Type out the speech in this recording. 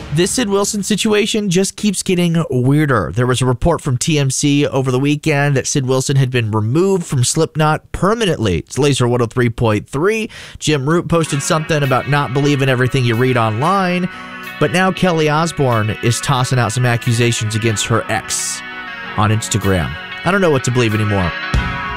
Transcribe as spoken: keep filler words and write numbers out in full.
This Sid Wilson situation just keeps getting weirder. There was a report from T M Z over the weekend that Sid Wilson had been removed from Slipknot permanently. It's Laser one oh three point three. Jim Root posted something about not believing everything you read online. But now Kelly Osbourne is tossing out some accusations against her ex on Instagram. I don't know what to believe anymore.